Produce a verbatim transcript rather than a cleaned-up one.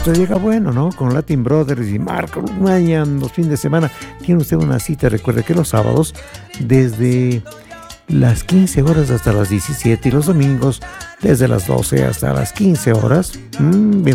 esto llega bueno, ¿no? Con Latin Brothers y Marco Mayan, los fines de semana. Tiene usted una cita, recuerde que los sábados, desde las quince horas hasta las diecisiete y los domingos, desde las doce hasta las quince horas. Mm, bien